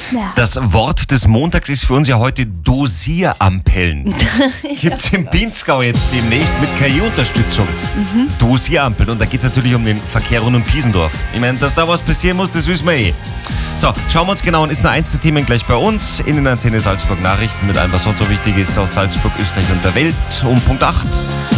Das Wort des Montags ist für uns ja heute Dosierampeln. Gibt's im Pinzgau jetzt demnächst mit KI-Unterstützung. Dosierampeln. Und da geht's natürlich um den Verkehr rund um Piesendorf. Ich meine, dass da was passieren muss, das wissen wir eh. So, schauen wir uns genau an. Ist nur eins der Themen gleich bei uns in den Antenne Salzburg Nachrichten mit allem, was sonst so wichtig ist aus Salzburg, Österreich und der Welt um Punkt 8.